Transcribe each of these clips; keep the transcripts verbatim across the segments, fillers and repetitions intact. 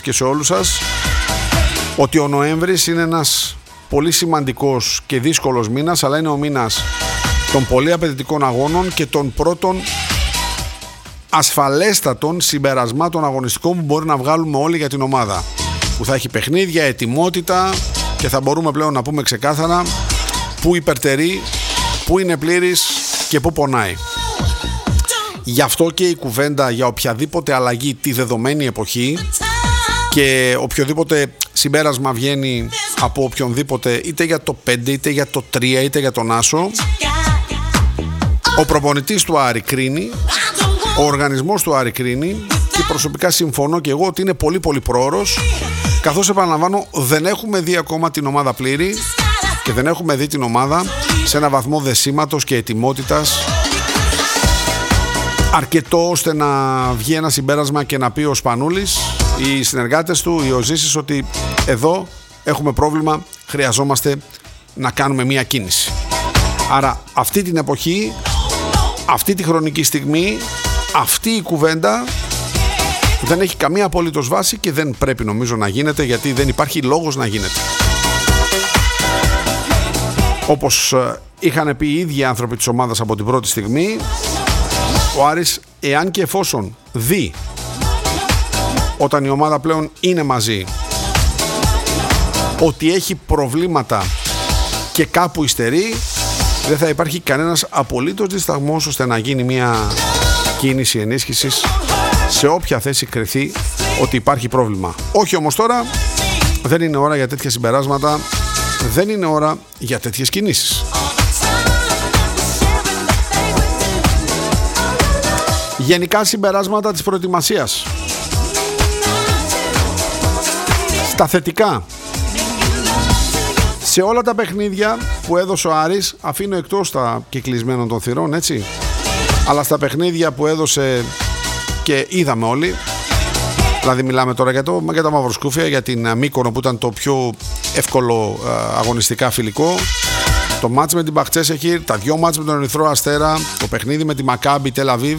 και σε όλους σας ότι ο Νοέμβρης είναι ένας πολύ σημαντικός και δύσκολος μήνας, αλλά είναι ο μήνας των πολύ απαιτητικών αγώνων και των πρώτων ασφαλέστατων συμπερασμάτων αγωνιστικών που μπορεί να βγάλουμε όλοι για την ομάδα, που θα έχει παιχνίδια, ετοιμότητα και θα μπορούμε πλέον να πούμε ξεκάθαρα που υπερτερεί, που είναι πλήρης και που πονάει. Γι' αυτό και η κουβέντα για οποιαδήποτε αλλαγή τη δεδομένη εποχή και οποιοδήποτε συμπέρασμα βγαίνει από οποιονδήποτε, είτε για το πέντε, είτε για το τρία, είτε για τον Άσο, ο προπονητής του Άρη κρίνει, ο οργανισμός του Άρη κρίνει και προσωπικά συμφωνώ και εγώ ότι είναι πολύ πολύ πρόωρος, καθώς επαναλαμβάνω δεν έχουμε δει ακόμα την ομάδα πλήρη και δεν έχουμε δει την ομάδα σε ένα βαθμό δεσίματος και ετοιμότητας αρκετό ώστε να βγει ένα συμπέρασμα και να πει ο Σπανούλης, οι συνεργάτες του, οι Οζήσεις, ότι εδώ έχουμε πρόβλημα, χρειαζόμαστε να κάνουμε μία κίνηση. Άρα αυτή την εποχή, αυτή τη χρονική στιγμή, αυτή η κουβέντα δεν έχει καμία απολύτως βάση και δεν πρέπει νομίζω να γίνεται, γιατί δεν υπάρχει λόγος να γίνεται. Όπως είχαν πει οι ίδιοι άνθρωποι της ομάδας από την πρώτη στιγμή, ο Άρης, εάν και εφόσον δει όταν η ομάδα πλέον είναι μαζί ότι έχει προβλήματα και κάπου υστερεί, δεν θα υπάρχει κανένας απολύτως δισταγμός ώστε να γίνει μια κίνηση ενίσχυσης σε όποια θέση κρυθεί ότι υπάρχει πρόβλημα. Όχι όμως τώρα, δεν είναι ώρα για τέτοια συμπεράσματα, δεν είναι ώρα για τέτοιες κινήσεις. Γενικά συμπεράσματα της προετοιμασίας. Στα θετικά, σε όλα τα παιχνίδια που έδωσε ο Άρης, αφήνω εκτός τα κυκλισμένων των θυρών, έτσι, αλλά στα παιχνίδια που έδωσε και είδαμε όλοι, δηλαδή μιλάμε τώρα για, το, για τα Μαυροσκούφια, για την Μύκονο που ήταν το πιο εύκολο α, αγωνιστικά φιλικό, το μάτς με την Μπαχτσέσεχιρ, τα δυο μάτς με τον Ερυθρό Αστέρα, το παιχνίδι με τη Μακάμπι Τελ Αβίβ.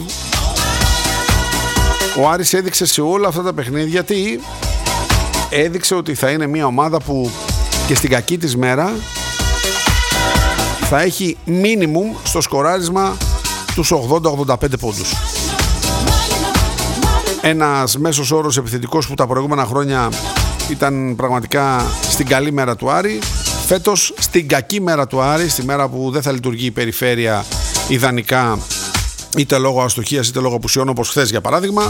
Ο Άρης έδειξε σε όλα αυτά τα παιχνίδια τι έδειξε, ότι θα είναι μια ομάδα που και στην κακή της μέρα θα έχει μίνιμουμ στο σκοράρισμα τους ογδόντα ογδόντα πέντε πόντους. Ένας μέσος όρος επιθετικός που τα προηγούμενα χρόνια ήταν πραγματικά στην καλή μέρα του Άρη, φέτος στην κακή μέρα του Άρη, στη μέρα που δεν θα λειτουργεί η περιφέρεια ιδανικά, είτε λόγω αστοχίας είτε λόγω απουσιών, όπως χθες για παράδειγμα,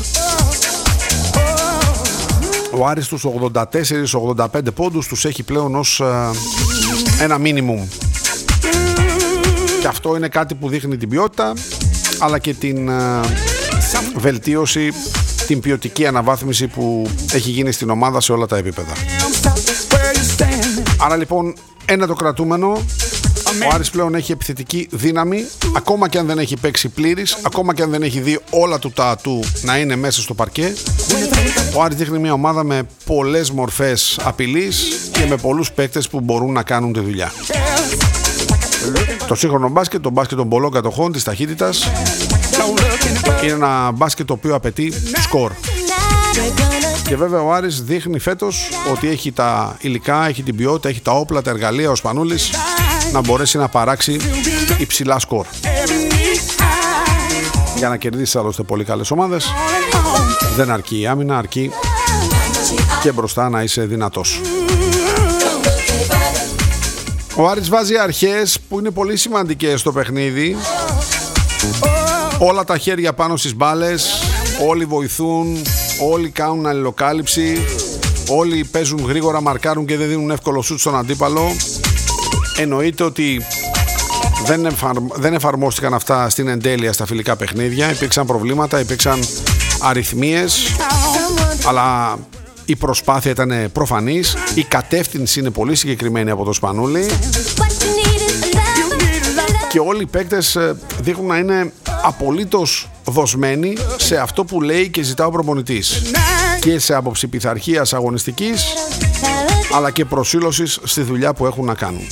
ο Άρης τους ογδόντα τέσσερα ογδόντα πέντε πόντους τους έχει πλέον ως ε, ένα μίνιμουμ. Και αυτό είναι κάτι που δείχνει την ποιότητα, αλλά και την ε, βελτίωση, την ποιοτική αναβάθμιση που έχει γίνει στην ομάδα σε όλα τα επίπεδα. Άρα λοιπόν, ένα το κρατούμενο, ο Άρης πλέον έχει επιθετική δύναμη, ακόμα και αν δεν έχει παίξει πλήρης, ακόμα και αν δεν έχει δει όλα του τα ατού να είναι μέσα στο παρκέ. Ο Άρης δείχνει μια ομάδα με πολλές μορφές απειλής και με πολλούς παίκτες που μπορούν να κάνουν τη δουλειά. Το σύγχρονο μπάσκετ, το μπάσκετ των πολλών κατοχών, της ταχύτητας, είναι ένα μπάσκετ το οποίο απαιτεί σκορ. Και βέβαια ο Άρης δείχνει φέτος ότι έχει τα υλικά, έχει την ποιότητα, έχει τα όπλα, τα εργαλεία, ο Σπανούλης, να μπορέσει να παράξει υψηλά σκορ. Για να κερδίσει άλλωστε πολύ καλές ομάδες, δεν αρκεί η άμυνα, αρκεί και μπροστά να είσαι δυνατός. Ο Άρης βάζει αρχές που είναι πολύ σημαντικές στο παιχνίδι. Όλα τα χέρια πάνω στις μπάλες, όλοι βοηθούν, όλοι κάνουν αλληλοκάλυψη, όλοι παίζουν γρήγορα, μαρκάρουν και δεν δίνουν εύκολο σουτ στον αντίπαλο. Εννοείται ότι δεν, εφαρ... δεν εφαρμόστηκαν αυτά στην εντέλεια στα φιλικά παιχνίδια. Υπήρξαν προβλήματα, υπήρξαν αριθμίες, αλλά η προσπάθεια ήταν προφανής. Η κατεύθυνση είναι πολύ συγκεκριμένη από το Σπανούλη και όλοι οι παίκτες δείχνουν να είναι απολύτως δοσμένοι σε αυτό που λέει και ζητά ο προπονητής, και σε άποψη πειθαρχίας αγωνιστικής αλλά και προσήλωσης στη δουλειά που έχουν να κάνουν.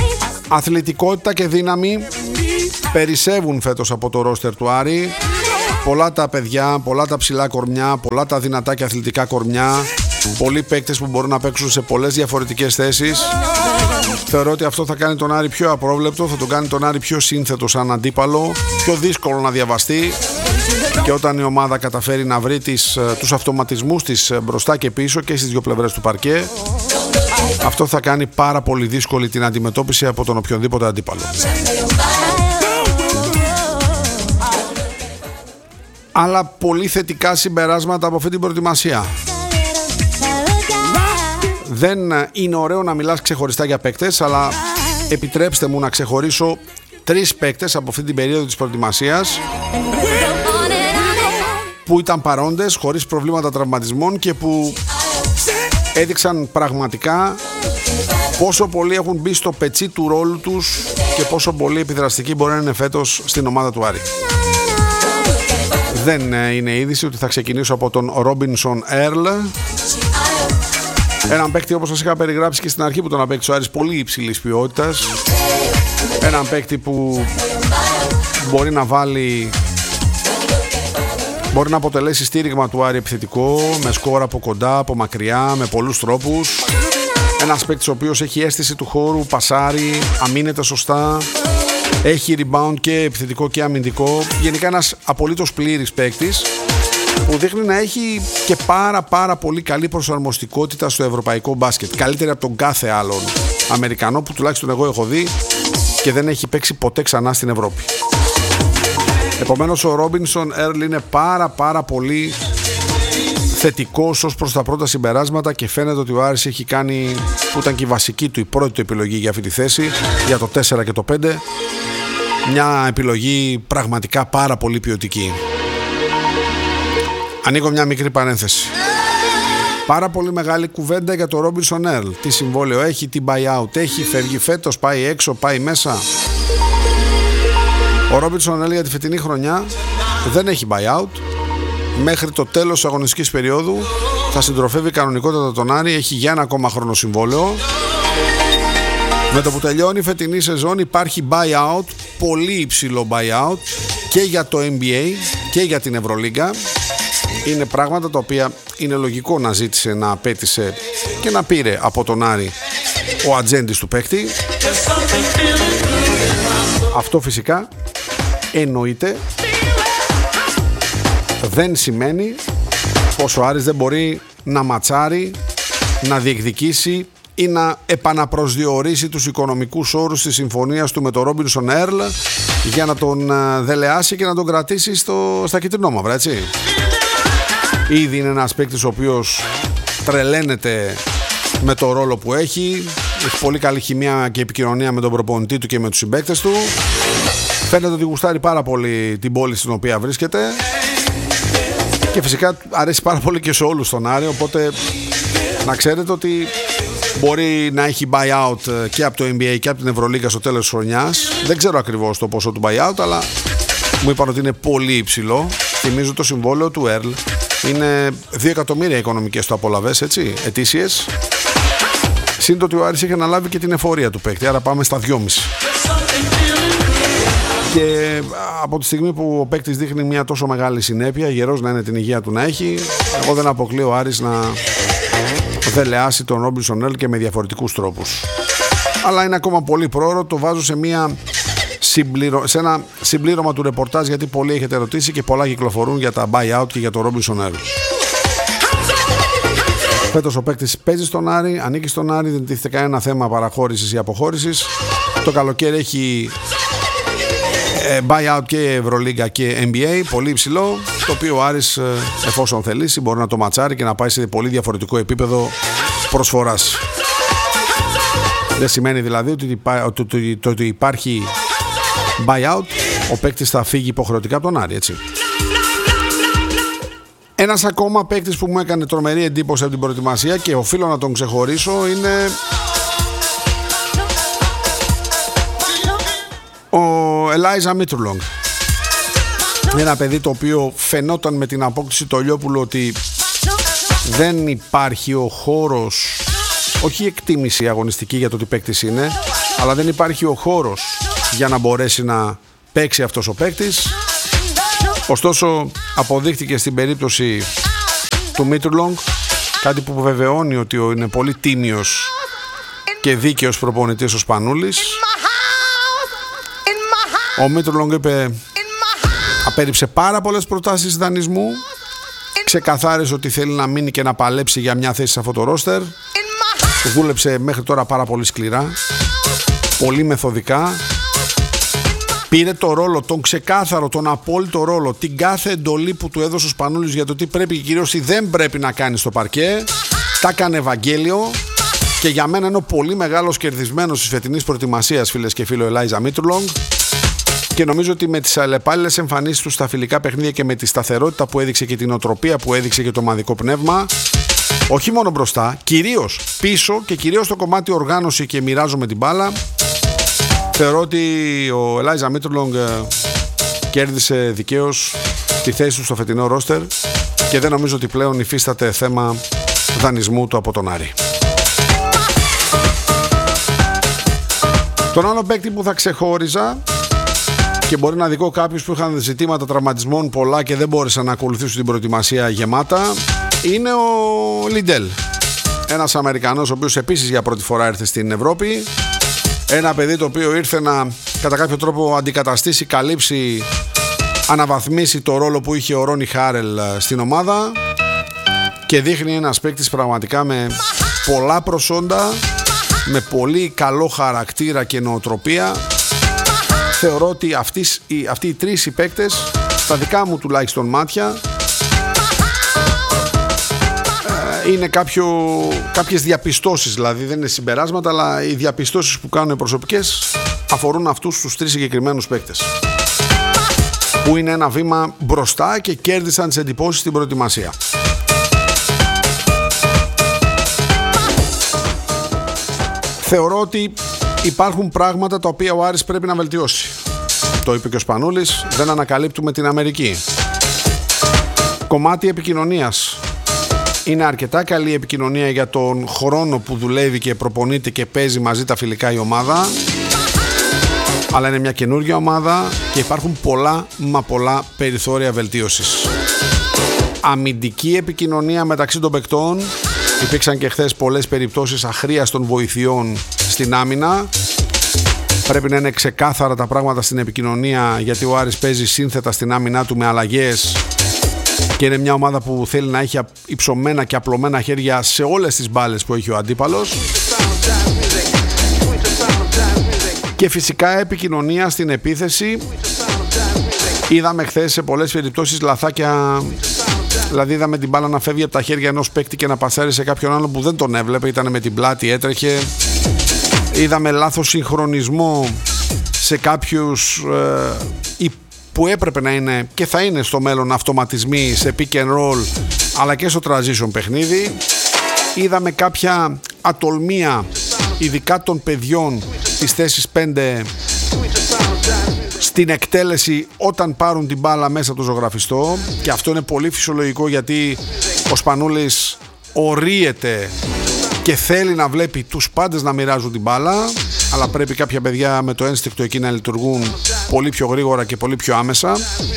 Αθλητικότητα και δύναμη περισσεύουν φέτος από το ρόστερ του Άρη. Πολλά τα παιδιά, πολλά τα ψηλά κορμιά, πολλά τα δυνατά και αθλητικά κορμιά, πολλοί παίκτες που μπορούν να παίξουν σε πολλές διαφορετικές θέσεις. Θεωρώ ότι αυτό θα κάνει τον Άρη πιο απρόβλεπτο, θα τον κάνει τον Άρη πιο σύνθετο σαν αντίπαλο, πιο δύσκολο να διαβαστεί, και όταν η ομάδα καταφέρει να βρει τις, τους αυτοματισμούς της μπροστά και πίσω και στις δύο πλευρές του παρκέ, αυτό θα κάνει πάρα πολύ δύσκολη την αντιμετώπιση από τον οποιονδήποτε αντίπαλο. Αλλά πολύ θετικά συμπεράσματα από αυτή την προετοιμασία. Δεν είναι ωραίο να μιλάς ξεχωριστά για παίκτες, αλλά επιτρέψτε μου να ξεχωρίσω τρεις παίκτες από αυτή την περίοδο της προετοιμασίας που ήταν παρόντες χωρίς προβλήματα τραυματισμών και που έδειξαν πραγματικά πόσο πολύ έχουν μπει στο πετσί του ρόλου τους και πόσο πολύ επιδραστικοί μπορεί να είναι φέτος στην ομάδα του Άρη. Δεν είναι είδηση ότι θα ξεκινήσω από τον Ρόμπινσον Έρλ, έναν παίκτη όπως σας είχα περιγράψει και στην αρχή που τον απέκτησε ο Άρης, πολύ υψηλής ποιότητας, έναν παίκτη που μπορεί να βάλει, μπορεί να αποτελέσει στήριγμα του Άρη επιθετικό, με σκόρ από κοντά, από μακριά, με πολλούς τρόπους. Ένας παίκτης ο οποίος έχει αίσθηση του χώρου, πασάρει, αμήνεται σωστά, έχει rebound και επιθετικό και αμυντικό. Γενικά ένας απολύτως πλήρης παίκτης που δείχνει να έχει και πάρα πάρα πολύ καλή προσαρμοστικότητα στο ευρωπαϊκό μπάσκετ. Καλύτερη από τον κάθε άλλον Αμερικανό που τουλάχιστον εγώ έχω δει και δεν έχει παίξει ποτέ ξανά στην Ευρώπη. Επομένως ο Ρόμπινσον Έρλ είναι πάρα πάρα πολύ θετικός ως προς τα πρώτα συμπεράσματα και φαίνεται ότι ο Άρης έχει κάνει, που ήταν και η βασική του, η πρώτη του επιλογή για αυτή τη θέση, για το τέσσερα και το πέντε, μια επιλογή πραγματικά πάρα πολύ ποιοτική. Ανοίγω μια μικρή παρένθεση. Πάρα πολύ μεγάλη κουβέντα για το Ρόμπινσον Έρλ. Τι συμβόλαιο έχει, τι buyout έχει, φεύγει φέτος, πάει έξω, πάει μέσα. Ο Ρόμπινσον Έρλ για τη φετινή χρονιά δεν έχει buyout. Μέχρι το τέλος της αγωνιστικής περίοδου θα συντροφεύει κανονικότατα τον Άρη, έχει για ένα ακόμα χρόνο συμβόλαιο. Με το που τελειώνει η φετινή σεζόν υπάρχει buyout, πολύ υψηλό buyout και για το N B A και για την Ευρωλίγκα. Είναι πράγματα τα οποία είναι λογικό να ζήτησε, να απέτησε και να πήρε από τον Άρη ο ατζέντης του παίκτη. Αυτό φυσικά εννοείται δεν σημαίνει πως ο Άρης δεν μπορεί να ματσάρει, να διεκδικήσει ή να επαναπροσδιορίσει τους οικονομικούς όρους της συμφωνίας του με τον Ρόμπινσον Έρλ για να τον δελεάσει και να τον κρατήσει στο, στα κυτρινόμαυρα, έτσι. Ήδη είναι ένας παίκτης ο οποίος τρελαίνεται με το ρόλο που έχει, έχει πολύ καλή χημεία και επικοινωνία με τον προπονητή του και με τους συμπαίκτες του. Φαίνεται ότι γουστάρει πάρα πολύ την πόλη στην οποία βρίσκεται και φυσικά αρέσει πάρα πολύ και σε όλους τον Άρη, οπότε να ξέρετε ότι μπορεί να έχει buyout και από το N B A και από την Ευρωλίγκα στο τέλος της χρονιάς. Δεν ξέρω ακριβώς το ποσό του buyout, αλλά μου είπαν ότι είναι πολύ υψηλό. Θυμίζω το συμβόλαιο του Έρλ είναι δύο εκατομμύρια οικονομικές του απολαβές, έτσι, ετήσιες. Συν το ότι ο Άρης είχε αναλάβει και την εφορία του παίκτη, άρα πάμε στα δυόμισι. Και από τη στιγμή που ο παίκτης δείχνει μια τόσο μεγάλη συνέπεια, γερός να είναι, την υγεία του να έχει, εγώ δεν αποκλείω ο Άρης να δελεάσει τον Ρόμπινσον Έρλ και με διαφορετικούς τρόπους. Αλλά είναι ακόμα πολύ πρόωρο, το βάζω σε, μια συμπληρω... σε ένα συμπλήρωμα του ρεπορτάζ, γιατί πολλοί έχετε ερωτήσει και πολλά κυκλοφορούν για τα buyout και για τον Ρόμπινσον Έρλ. Φέτος ο παίκτης παίζει στον Άρη, ανήκει στον Άρη, δεν τίθεται κανένα θέμα παραχώρησης ή αποχώρησης. Το καλοκαίρι έχει buyout και Ευρωλίγκα και N B A, πολύ υψηλό, το οποίο ο Άρης, εφόσον θελήσει, μπορεί να το ματσάρει και να πάει σε πολύ διαφορετικό επίπεδο προσφοράς. Δεν σημαίνει δηλαδή ότι το ότι υπάρχει buyout ο παίκτης θα φύγει υποχρεωτικά από τον Άρη, έτσι. Ένας ακόμα παίκτης που μου έκανε τρομερή εντύπωση από την προετοιμασία και οφείλω να τον ξεχωρίσω είναι ο Ελάιζα Μίτρουλονγκ. Ένα παιδί το οποίο φαινόταν με την απόκτηση του Λιόπουλου ότι δεν υπάρχει ο χώρος, όχι η εκτίμηση αγωνιστική για το τι παίκτης είναι, αλλά δεν υπάρχει ο χώρος για να μπορέσει να παίξει αυτός ο παίκτης. Ωστόσο αποδείχτηκε στην περίπτωση του Μίτρουλονγκ, κάτι που βεβαιώνει ότι είναι πολύ τίμιος και δίκαιος προπονητής ο Σπανούλης. Ο Μίτρουλονγκ είπε, απέρριψε πάρα πολλές προτάσεις δανεισμού, ξεκαθάρισε ότι θέλει να μείνει και να παλέψει για μια θέση σε αυτό το ρόστερ. Δούλεψε μέχρι τώρα πάρα πολύ σκληρά, πολύ μεθοδικά. Πήρε το ρόλο, τον ξεκάθαρο, τον απόλυτο ρόλο, την κάθε εντολή που του έδωσε ο Σπανούλης για το τι πρέπει και κυρίως τι δεν πρέπει να κάνει στο παρκέ. Τα έκανε Ευαγγέλιο και για μένα είναι ο πολύ μεγάλος κερδισμένος της φετινής προετοιμασίας, φίλες και φίλοι, ο Ελάιζα Μίτρουλονγκ. Και νομίζω ότι με τις αλλεπάλληλες εμφανίσεις του στα φιλικά παιχνίδια και με τη σταθερότητα που έδειξε και την οτροπία που έδειξε και το ομαδικό πνεύμα, όχι μόνο μπροστά, κυρίως πίσω και κυρίως στο κομμάτι οργάνωση και μοιράζομαι την μπάλα, θεωρώ ότι ο Ελάιζα Μίτρουλονγκ κέρδισε δικαίως τη θέση του στο φετινό ρόστερ και δεν νομίζω ότι πλέον υφίσταται θέμα δανεισμού του από τον Άρη. Τον άλλο παίκτη που θα ξεχώριζα και μπορεί να δικό κάποιους που είχαν ζητήματα τραυματισμών πολλά και δεν μπόρεσαν να ακολουθήσουν την προετοιμασία γεμάτα, είναι ο Λιντέλ. Ένας Αμερικανός ο οποίος επίσης για πρώτη φορά ήρθε στην Ευρώπη. Ένα παιδί το οποίο ήρθε να κατά κάποιο τρόπο αντικαταστήσει, καλύψει, αναβαθμίσει το ρόλο που είχε ο Ρόνι Χάρελ στην ομάδα και δείχνει ένας παίκτης πραγματικά με πολλά προσόντα, με πολύ καλό χαρακτήρα και νοοτροπία. Θεωρώ ότι αυτοί, αυτοί οι τρεις οι παίκτες, στα δικά μου τουλάχιστον μάτια, είναι κάποιο, κάποιες διαπιστώσεις, δηλαδή δεν είναι συμπεράσματα, αλλά οι διαπιστώσεις που κάνουν οι προσωπικές αφορούν αυτούς τους τρεις συγκεκριμένους παίκτες που είναι ένα βήμα μπροστά και κέρδισαν τις εντυπώσεις στην προετοιμασία. Θεωρώ ότι υπάρχουν πράγματα τα οποία ο Άρης πρέπει να βελτιώσει. Το είπε και ο Σπανούλης, δεν ανακαλύπτουμε την Αμερική. Κομμάτι επικοινωνίας. Είναι αρκετά καλή επικοινωνία για τον χρόνο που δουλεύει και προπονείται και παίζει μαζί τα φιλικά η ομάδα, αλλά είναι μια καινούργια ομάδα και υπάρχουν πολλά μα πολλά περιθώρια βελτίωσης. Αμυντική επικοινωνία μεταξύ των παικτών. Υπήρξαν και χθες πολλές περιπτώσεις αχρίαστων βοηθειών στην άμυνα. Πρέπει να είναι ξεκάθαρα τα πράγματα στην επικοινωνία, γιατί ο Άρης παίζει σύνθετα στην άμυνά του με αλλαγές και είναι μια ομάδα που θέλει να έχει υψωμένα και απλωμένα χέρια σε όλες τις μπάλες που έχει ο αντίπαλος. Και φυσικά επικοινωνία στην επίθεση. Είδαμε χθες σε πολλές περιπτώσεις λαθάκια, δηλαδή είδαμε την μπάλα να φεύγει από τα χέρια ενός παίκτη και να πασάρει σε κάποιον άλλο που δεν τον έβλεπε, ήταν με την πλάτη, έτρεχε. Είδαμε λάθος συγχρονισμό σε κάποιους ε, που έπρεπε να είναι και θα είναι στο μέλλον αυτοματισμοί σε pick and roll αλλά και στο transition παιχνίδι. Είδαμε κάποια ατολμία, ειδικά των παιδιών της θέσης πέντε, στην εκτέλεση όταν πάρουν την μπάλα μέσα από το ζωγραφιστό, και αυτό είναι πολύ φυσιολογικό γιατί ο Σπανούλης ορίεται και θέλει να βλέπει τους πάντες να μοιράζουν την μπάλα, αλλά πρέπει κάποια παιδιά με το ένστικτο εκεί να λειτουργούν πολύ πιο γρήγορα και πολύ πιο άμεσα.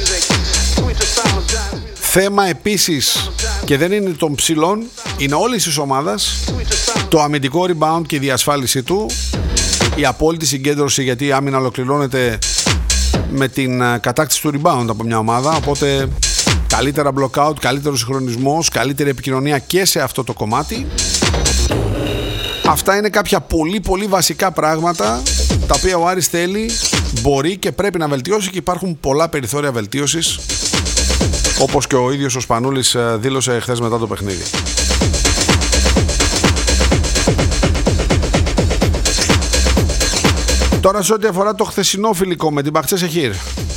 Θέμα επίσης, και δεν είναι των ψηλών, είναι όλης της ομάδας, το αμυντικό rebound και η διασφάλιση του, η απόλυτη συγκέντρωση, γιατί η άμυνα ολοκληρώνεται με την κατάκτηση του rebound από μια ομάδα, οπότε καλύτερα block out, καλύτερο συγχρονισμός, καλύτερη επικοινωνία και σε αυτό το κομμάτι. Αυτά είναι κάποια πολύ πολύ βασικά πράγματα τα οποία ο Άρης θέλει, μπορεί και πρέπει να βελτιώσει και υπάρχουν πολλά περιθώρια βελτίωσης, όπως και ο ίδιος ο Σπανούλης δήλωσε χθες μετά το παιχνίδι. Τώρα σε ό,τι αφορά το χθεσινό φιλικό με την Μπαχτσέσεχήρ,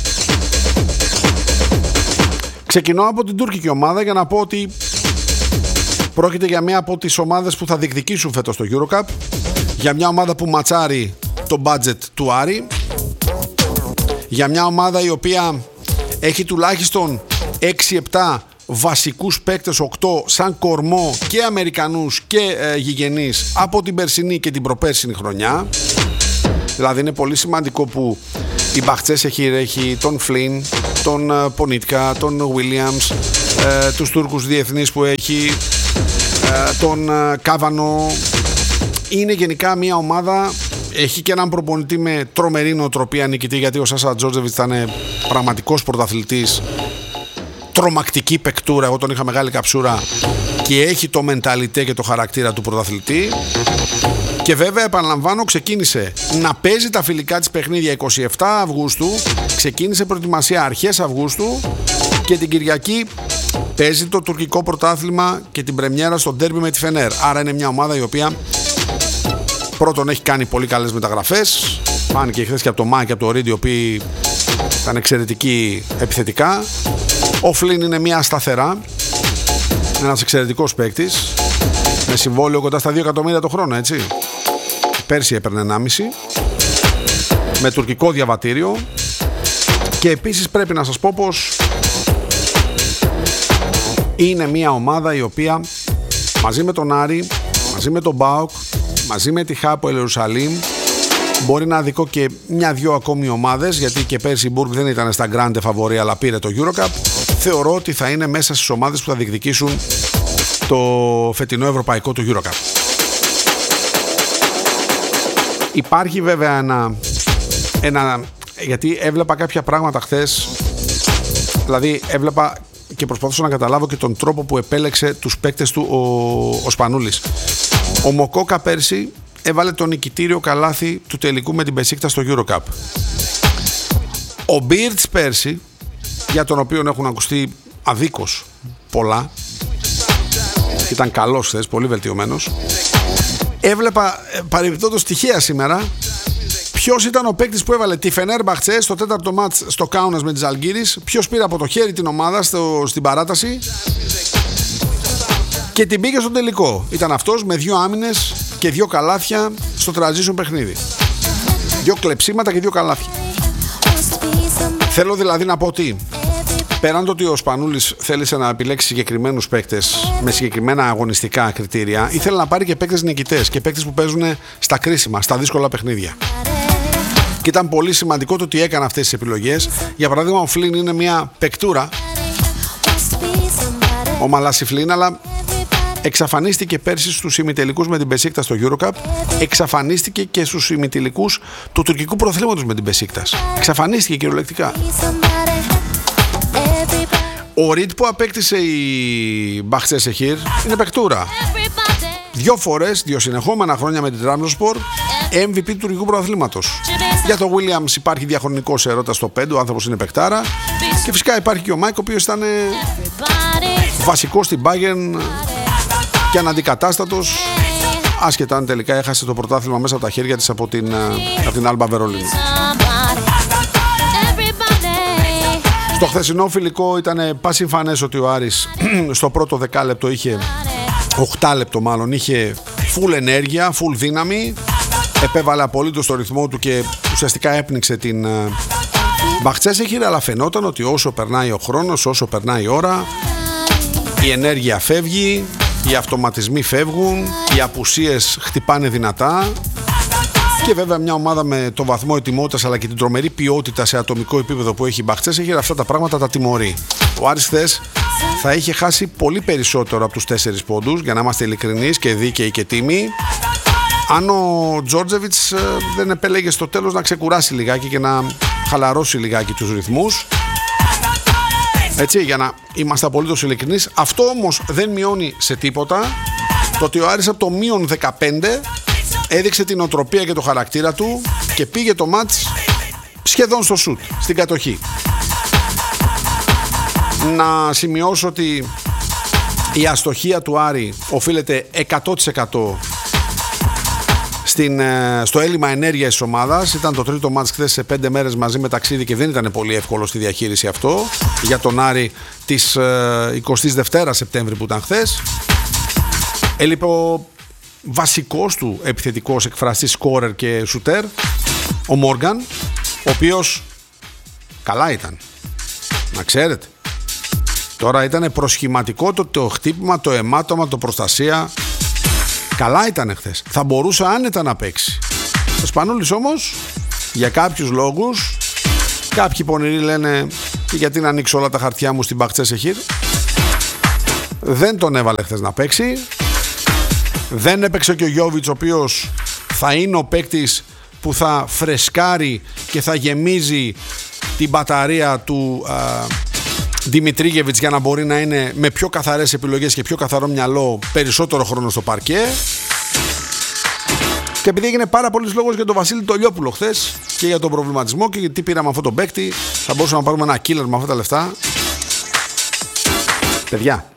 ξεκινώ από την τουρκική ομάδα για να πω ότι πρόκειται για μία από τις ομάδες που θα διεκδικήσουν φέτος το EuroCup, για μια ομάδα που ματσάρει το budget του Άρη, για μια ομάδα η οποία έχει τουλάχιστον έξι επτά βασικούς παίκτες, οκτώ σαν κορμό, και Αμερικανούς και ε, γηγενείς από την περσινή και την προπέρσινη χρονιά. Δηλαδή είναι πολύ σημαντικό που η Μπαχτσέσεχήρ έχει τον Φλίν, τον Πονίτκα, τον Williams, ε, τους Τούρκους διεθνείς που έχει, ε, τον Κάβανο. Είναι γενικά μια ομάδα, έχει και έναν προπονητή με τρομερή νοοτροπία νικητή, γιατί ο Σάσα Τζόρτζεβιτς ήταν πραγματικός πρωταθλητής, τρομακτική παικτούρα, εγώ τον είχα μεγάλη καψούρα, και έχει το μενταλιτέ και το χαρακτήρα του πρωταθλητή. Και βέβαια, επαναλαμβάνω, ξεκίνησε να παίζει τα φιλικά της παιχνίδια εικοστή εβδόμη Αυγούστου, ξεκίνησε προετοιμασία αρχές Αυγούστου και την Κυριακή παίζει το τουρκικό πρωτάθλημα και την πρεμιέρα στο ντέρμπι με τη Φενέρ. Άρα είναι μια ομάδα η οποία πρώτον έχει κάνει πολύ καλές μεταγραφές, φάνηκε χθες και από το Μά και από το Ρίντ, οι οποίοι ήταν εξαιρετικοί επιθετικά. Ο Φλίν είναι μια σταθερά, ένας εξαιρετικός παίκτης με συμβόλαιο κοντά στα δύο εκατομμύρια το χρόνο, έτσι. Πέρσι έπαιρνε ενάμιση με τουρκικό διαβατήριο. Και επίσης πρέπει να σας πω πως είναι μια ομάδα η οποία μαζί με τον Άρη, μαζί με τον ΠΑΟΚ, μαζί με τη Χάπο Ιερουσαλήμ μπορεί να αδικώ και μια-δυο ακόμη ομάδες, γιατί και πέρσι η Μπουργκ δεν ήταν στα Grande Favori αλλά πήρε το Eurocup. Θεωρώ ότι θα είναι μέσα στις ομάδες που θα διεκδικήσουν το φετινό ευρωπαϊκό του Eurocup. Υπάρχει βέβαια ένα, ένα γιατί έβλεπα κάποια πράγματα χθες, δηλαδή έβλεπα και προσπαθούσα να καταλάβω και τον τρόπο που επέλεξε τους παίκτες του ο, ο Σπανούλης. Ο Μοκόκα πέρσι έβαλε το νικητήριο καλάθι του τελικού με την Μπεσίκτα στο Eurocup. Ο Μπίρτς πέρσι, για τον οποίο έχουν ακουστεί αδίκως πολλά, ήταν καλός χθες, πολύ βελτιωμένος. Έβλεπα παρεμπιπτόντως τυχαία σήμερα ποιος ήταν ο παίκτης που έβαλε τη Φενέρμπαχτσε στο τέταρτο μάτς στο Κάουνας με τις Ζαλγκίρις, ποιος πήρε από το χέρι την ομάδα στο, στην παράταση και την πήγε στο τελικό. Ήταν αυτός με δύο άμυνες και δύο καλάθια στο transition παιχνίδι. Δύο κλεψίματα και δύο καλάθια. Θέλω δηλαδή να πω ότι πέραν το ότι ο Σπανούλης θέλησε να επιλέξει συγκεκριμένους παίκτες με συγκεκριμένα αγωνιστικά κριτήρια, ήθελε να πάρει και παίκτες νικητές και παίκτες που παίζουν στα κρίσιμα, στα δύσκολα παιχνίδια. Και ήταν πολύ σημαντικό το ότι έκανε αυτές τις επιλογές. Για παράδειγμα, ο Φλίν είναι μια παικτούρα, ο Μαλάσι Φλίν, αλλά εξαφανίστηκε πέρσι στους ημιτελικούς με την Μπεσίκτα στο Eurocup, εξαφανίστηκε και στους ημιτελικούς του τουρκικού πρωταθλήματος με την Μπεσίκτα. Εξαφανίστηκε κυριολεκτικά. Ο Ρίντ που απέκτησε η Μπαχτσέσεχιρ είναι παικτούρα. Δυο φορές, δύο συνεχόμενα χρόνια με την Τραμζονspor, εμ βι πι του τουρκικού πρωταθλήματος. Για τον Williams υπάρχει διαχρονικός ερώτας στο πέντε, ο άνθρωπος είναι παικτάρα. Και φυσικά υπάρχει και ο Μάικ, ο οποίος ήταν βασικός στην Bayern και αναντικατάστατος, άσχετα αν τελικά έχασε το πρωτάθλημα μέσα από τα χέρια της από την, από την Άλμπα Βερολίνου. Στο χθεσινό φιλικό ήταν πασιμφανές ότι ο Άρης στο πρώτο δεκάλεπτο είχε, οχτάλεπτο μάλλον, είχε full ενέργεια, full δύναμη, επέβαλε απολύτως το ρυθμό του και ουσιαστικά έπνιξε την Μπαχτσέσεχιρ, αλλά φαινόταν ότι όσο περνάει ο χρόνος, όσο περνάει η ώρα, η ενέργεια φεύγει, οι αυτοματισμοί φεύγουν, οι απουσίες χτυπάνε δυνατά. Και βέβαια μια ομάδα με το βαθμό ετοιμότητας αλλά και την τρομερή ποιότητα σε ατομικό επίπεδο που έχει η Μπαχτσέσεχιρ, αυτά τα πράγματα τα τιμωρεί. Ο Άρης χθες θα είχε χάσει πολύ περισσότερο από τους τέσσερις πόντους, για να είμαστε ειλικρινείς και δίκαιοι και τίμοι, αν ο Τζόρτζεβιτς δεν επέλεγε στο τέλος να ξεκουράσει λιγάκι και να χαλαρώσει λιγάκι τους ρυθμούς. Έτσι, για να είμαστε απολύτως ειλικρινείς. Αυτό όμως δεν μειώνει σε τίποτα το ότι ο Άρης από το μείον δεκαπέντε έδειξε την οτροπία και το χαρακτήρα του και πήγε το μάτς σχεδόν στο σουτ, στην κατοχή. Να σημειώσω ότι η αστοχία του Άρη οφείλεται εκατό τοις εκατό στην, στο έλλειμμα ενέργειας της ομάδας. Ήταν το τρίτο μάτς χθες σε πέντε μέρες μαζί με ταξίδι και δεν ήταν πολύ εύκολο στη διαχείριση αυτό για τον Άρη της εικοστής δεύτερης Σεπτέμβρη που ήταν χθες. Έλειπε ο βασικός του επιθετικός εκφραστής, σκόρερ και σουτέρ, ο Μόργαν, ο οποίος καλά ήταν, να ξέρετε. Τώρα ήταν προσχηματικό το, το χτύπημα, το αιμάτωμα, το προστασία. Καλά ήταν χθες. Θα μπορούσε άνετα να παίξει. Ο Σπανούλης όμως, για κάποιους λόγους, κάποιοι πονηροί λένε και γιατί να ανοίξω όλα τα χαρτιά μου στην Μπαχτσέσεχιρ. Δεν τον έβαλε χθες να παίξει. Δεν έπαιξε και ο Γιόβιτς, ο οποίος θα είναι ο παίκτης που θα φρεσκάρει και θα γεμίζει την μπαταρία του α, Δημητρίγεβιτς για να μπορεί να είναι με πιο καθαρές επιλογές και πιο καθαρό μυαλό περισσότερο χρόνο στο παρκέ. Και επειδή έγινε πάρα πολλής λόγος για τον Βασίλη Τολιόπουλο χθες και για τον προβληματισμό και γιατί πήραμε αυτό τον παίκτη, θα μπορούσαμε να πάρουμε ένα killer με αυτά τα λεφτά. Παιδιά,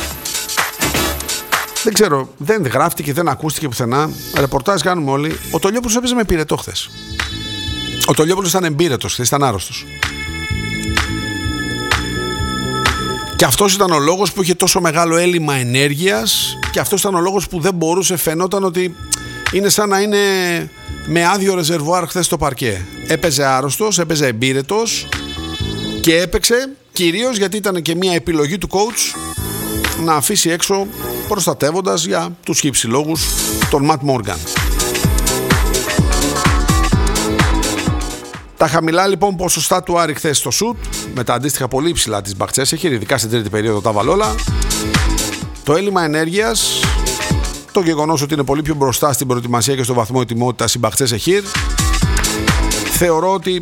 δεν ξέρω, δεν γράφτηκε, δεν ακούστηκε πουθενά. Ρεπορτάζ κάνουμε όλοι. Ο Τολιόπουλος έπαιζε με πυρετό χθες. Ο Τολιόπουλος ήταν εμπύρετος χθες, ήταν άρρωστος. Και αυτός ήταν ο λόγος που είχε τόσο μεγάλο έλλειμμα ενέργειας και αυτός ήταν ο λόγος που δεν μπορούσε, φαινόταν ότι είναι σαν να είναι με άδειο ρεζερβουάρ χθες στο παρκέ. Έπαιζε άρρωστος, έπαιζε εμπύρετος και έπαιξε κυρίως γιατί ήταν και μια επιλογή του coach να αφήσει έξω, προστατεύοντας για τους χύψη λόγους, τον Ματ Μόργαν. Τα χαμηλά λοιπόν ποσοστά του Άρη χθες στο σουτ, με τα αντίστοιχα πολύ υψηλά της Μπαχτσέσεχιρ, ειδικά στην τρίτη περίοδο τα βαλόλα, το έλλειμμα ενέργειας, το γεγονός ότι είναι πολύ πιο μπροστά στην προετοιμασία και στο βαθμό ετοιμότητας η Μπαχτσέσεχιρ, θεωρώ ότι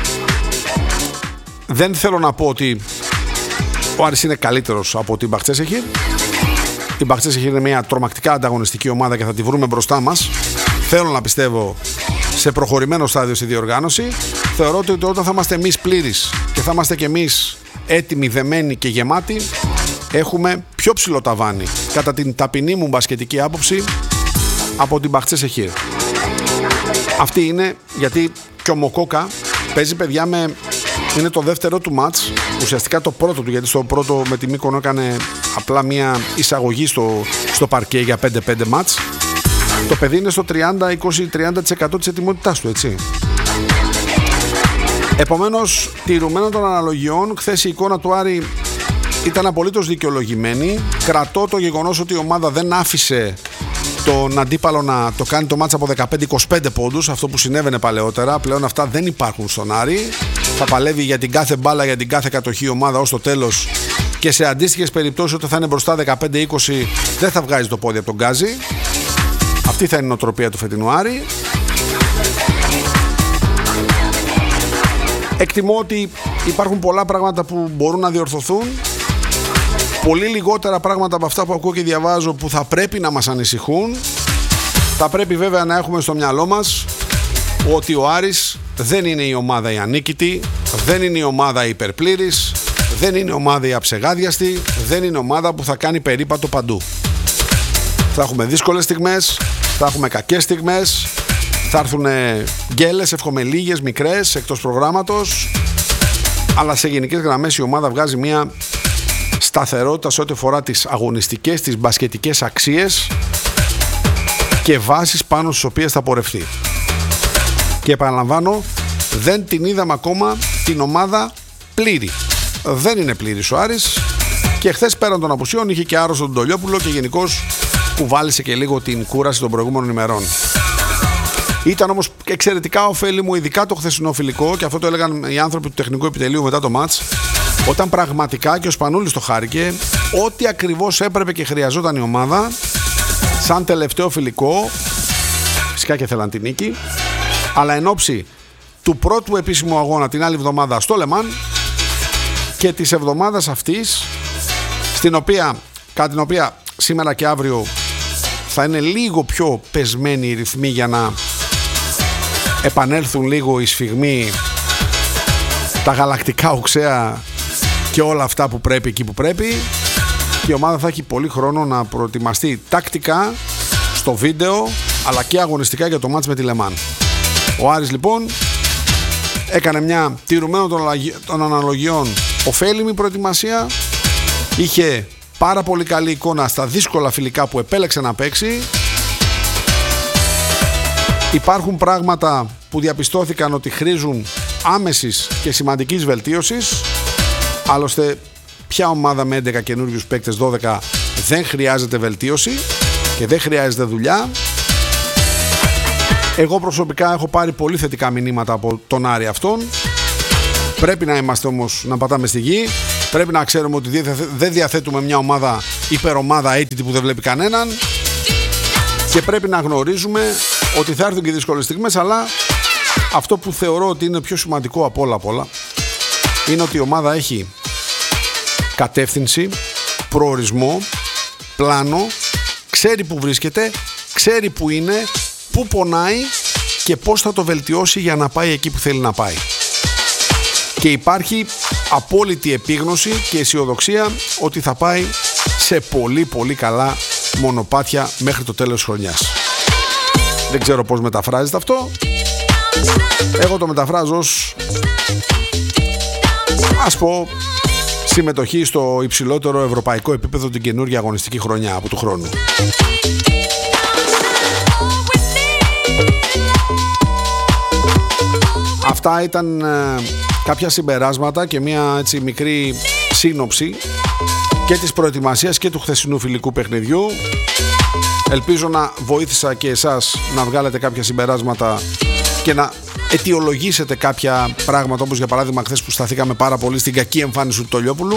δεν θέλω να πω ότι ο Άρης είναι καλύτερος από την Μπαχτσέσεχιρ. Η Μπαχτσέσεχιρ είναι μια τρομακτικά ανταγωνιστική ομάδα και θα τη βρούμε μπροστά μας. Θέλω να πιστεύω σε προχωρημένο στάδιο στη διοργάνωση. Θεωρώ ότι όταν θα είμαστε εμείς πλήρεις και θα είμαστε και εμείς έτοιμοι, δεμένοι και γεμάτοι, έχουμε πιο ψηλό ταβάνι, κατά την ταπεινή μου μπασκετική άποψη, από την Μπαχτσέσεχιρ. Αυτή είναι γιατί και ο Μοκόκα παίζει, παιδιά, με... είναι το δεύτερο του μάτς, ουσιαστικά το πρώτο του, γιατί στο πρώτο με τη Μύκονο έκανε απλά μια εισαγωγή στο, στο παρκέ για πέντε πέντε μάτς. Το παιδί είναι στο τριάντα είκοσι τριάντα τοις εκατό της ετοιμότητάς του, έτσι. Επομένως, τηρουμένων των αναλογιών, χθες η εικόνα του Άρη ήταν απολύτως δικαιολογημένη. Κρατώ το γεγονός ότι η ομάδα δεν άφησε τον αντίπαλο να το κάνει το μάτς από δεκαπέντε είκοσι πέντε πόντους, αυτό που συνέβαινε παλαιότερα. Πλέον αυτά δεν υπάρχουν στον Άρη. Θα παλεύει για την κάθε μπάλα, για την κάθε κατοχή ομάδα ως το τέλος, και σε αντίστοιχες περιπτώσεις όταν θα είναι μπροστά δεκαπέντε είκοσι δεν θα βγάζει το πόδι από τον γκάζι. Αυτή θα είναι η νοοτροπία του φετινού Άρη. Εκτιμώ ότι υπάρχουν πολλά πράγματα που μπορούν να διορθωθούν, πολύ λιγότερα πράγματα από αυτά που ακούω και διαβάζω που θα πρέπει να μας ανησυχούν. Θα πρέπει βέβαια να έχουμε στο μυαλό μας ότι ο Άρης δεν είναι η ομάδα η ανίκητη, δεν είναι η ομάδα η υπερπλήρης, δεν είναι η ομάδα η αψεγάδιαστη, δεν είναι ομάδα που θα κάνει περίπατο παντού. Θα έχουμε δύσκολες στιγμές, θα έχουμε κακές στιγμές, θα έρθουν γκέλες, εύχομαι λίγες, μικρές, εκτός προγράμματος, αλλά σε γενικές γραμμές η ομάδα βγάζει μια σταθερότητα σε ό,τι αφορά τις αγωνιστικές, τις μπασκετικές αξίες και βάσεις πάνω στις οποίες θα πορευτεί. Και επαναλαμβάνω, δεν την είδαμε ακόμα την ομάδα πλήρη. Δεν είναι πλήρης ο Άρης και χθες πέραν των απουσιών είχε και άρρωστο τον Τολιόπουλο και γενικώς κουβάλισε και λίγο την κούραση των προηγούμενων ημερών. Ήταν όμως εξαιρετικά ωφέλιμο, ειδικά το χθεσινό φιλικό, και αυτό το έλεγαν οι άνθρωποι του τεχνικού επιτελείου μετά το μάτς, όταν πραγματικά, και ο Σπανούλης το χάρηκε, ό,τι ακριβώς έπρεπε και χρειαζόταν η ομάδα σαν τελευταίο φιλικό, φυσικά και θέλαν την νίκη, αλλά εν ώψη του πρώτου επίσημου αγώνα την άλλη εβδομάδα στο Λεμάν και της εβδομάδας αυτής, στην οποία, κατά την οποία σήμερα και αύριο θα είναι λίγο πιο πεσμένοι οι ρυθμοί για να επανέλθουν λίγο οι σφιγμοί, τα γαλακτικά οξέα και όλα αυτά που πρέπει εκεί που πρέπει, και η ομάδα θα έχει πολύ χρόνο να προετοιμαστεί τακτικά στο βίντεο αλλά και αγωνιστικά για το μάτς με τη Λεμάν. Ο Άρης λοιπόν έκανε μια τηρουμένο των αναλογιών ωφέλιμη προετοιμασία, είχε πάρα πολύ καλή εικόνα στα δύσκολα φιλικά που επέλεξε να παίξει. Υπάρχουν πράγματα που διαπιστώθηκαν ότι χρήζουν άμεσης και σημαντικής βελτίωσης. Άλλωστε, ποια ομάδα με έντεκα καινούριους παίκτες, δώδεκα, δεν χρειάζεται βελτίωση και δεν χρειάζεται δουλειά. Εγώ προσωπικά έχω πάρει πολύ θετικά μηνύματα από τον Άρη αυτόν Πρέπει να είμαστε όμως να πατάμε στη γη. Πρέπει να ξέρουμε ότι δεν διαθέτουμε μια ομάδα υπερομάδα έτοιτη που δεν βλέπει κανέναν. Και πρέπει να γνωρίζουμε ότι θα έρθουν και δύσκολες στιγμές, αλλά αυτό που θεωρώ ότι είναι πιο σημαντικό από όλα απ' όλα είναι ότι η ομάδα έχει κατεύθυνση, προορισμό, πλάνο, ξέρει που βρίσκεται, ξέρει που είναι, που πονάει και πώς θα το βελτιώσει για να πάει εκεί που θέλει να πάει. Και υπάρχει απόλυτη επίγνωση και αισιοδοξία ότι θα πάει σε πολύ πολύ καλά μονοπάτια μέχρι το τέλος της χρονιάς. Δεν ξέρω πώς μεταφράζεται αυτό. Εγώ το μεταφράζω ως, ας πω, συμμετοχή στο υψηλότερο ευρωπαϊκό επίπεδο την καινούργια αγωνιστική χρονιά από του χρόνου. Αυτά ήταν ε, κάποια συμπεράσματα και μια έτσι μικρή σύνοψη και της προετοιμασίας και του χθεσινού φιλικού παιχνιδιού. Ελπίζω να βοήθησα και εσάς να βγάλετε κάποια συμπεράσματα και να αιτιολογήσετε κάποια πράγματα, όπως για παράδειγμα χθες που σταθήκαμε πάρα πολύ στην κακή εμφάνιση του Τολιόπουλου.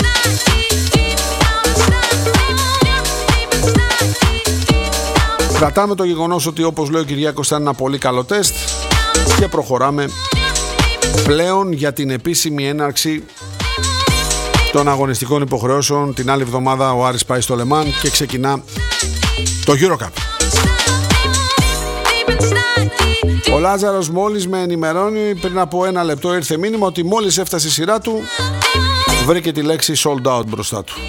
Κρατάμε το γεγονός ότι, όπως λέει ο Κυριάκος, ήταν ένα πολύ καλό τεστ και προχωράμε πλέον για την επίσημη έναρξη των αγωνιστικών υποχρεώσεων. Την άλλη εβδομάδα ο Άρης πάει στο Λεμάν και ξεκινά το EuroCup. Ο Λάζαρος μόλις με ενημερώνει, πριν από ένα λεπτό ήρθε μήνυμα ότι μόλις έφτασε η σειρά του βρήκε τη λέξη sold out μπροστά του.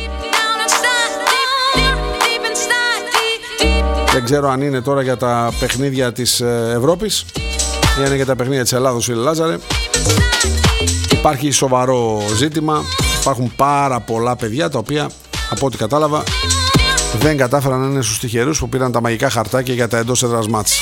Δεν ξέρω αν είναι τώρα για τα παιχνίδια της Ευρώπης ή αν είναι για τα παιχνίδια της Ελλάδος, φίλε Λάζαρε. Υπάρχει σοβαρό ζήτημα. Υπάρχουν πάρα πολλά παιδιά τα οποία, από ό,τι κατάλαβα, δεν κατάφεραν να είναι στους τυχερούς που πήραν τα μαγικά χαρτάκια για τα εντός έδρας μάτς.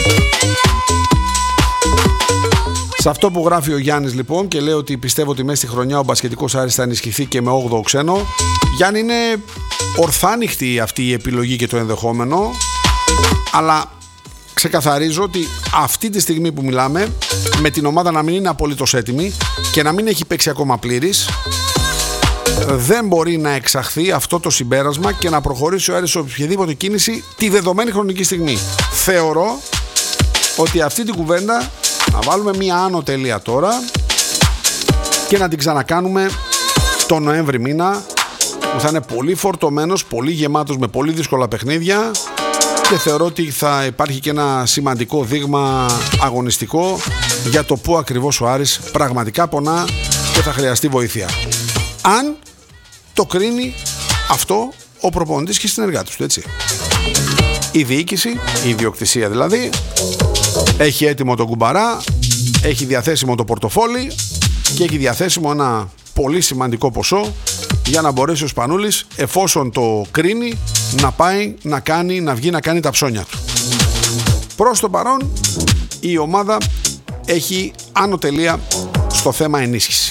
Σε αυτό που γράφει ο Γιάννης λοιπόν και λέει ότι πιστεύω ότι μέσα στη χρονιά ο μπασκετικός Άρης θα ενισχυθεί και με όγδοο ξένο. Γιάννη, είναι ορθάνυχτη αυτή η επιλογή και το ενδεχόμενο, αλλά ξεκαθαρίζω ότι αυτή τη στιγμή που μιλάμε, με την ομάδα να μην είναι απολύτως έτοιμη και να μην έχει παίξει ακόμα πλήρης, δεν μπορεί να εξαχθεί αυτό το συμπέρασμα και να προχωρήσει ο Άρης σε οποιαδήποτε κίνηση τη δεδομένη χρονική στιγμή. Θεωρώ ότι αυτή την κουβέντα να βάλουμε μία άνω τελεία τώρα και να την ξανακάνουμε το Νοέμβρη μήνα, που θα είναι πολύ φορτωμένος, πολύ γεμάτος με πολύ δύσκολα παιχνίδια, και θεωρώ ότι θα υπάρχει και ένα σημαντικό δείγμα αγωνιστικό για το που ακριβώς ο Άρης πραγματικά πονά και θα χρειαστεί βοήθεια. Αν το κρίνει αυτό ο προπονητής και οι συνεργάτες του, έτσι. Η διοίκηση, η ιδιοκτησία δηλαδή, έχει έτοιμο τον κουμπαρά, έχει διαθέσιμο το πορτοφόλι και έχει διαθέσιμο ένα πολύ σημαντικό ποσό για να μπορέσει ο Σπανούλης, εφόσον το κρίνει, να πάει να κάνει, να βγει να κάνει τα ψώνια του. Προς το παρόν η ομάδα έχει άνω τελεία στο θέμα ενίσχυσης.